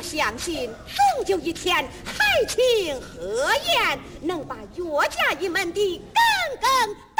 相信，终究一天海清河晏能把岳家一门的根根